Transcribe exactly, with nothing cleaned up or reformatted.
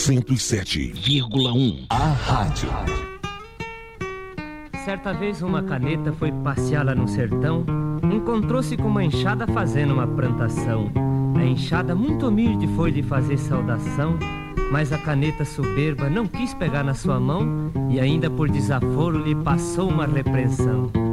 cento e sete vírgula um. A rádio. Certa vez uma caneta foi passear lá no sertão, encontrou-se com uma enxada fazendo uma plantação. A enxada muito humilde foi lhe fazer saudação, mas a caneta soberba não quis pegar na sua mão e ainda por desaforo lhe passou uma repreensão.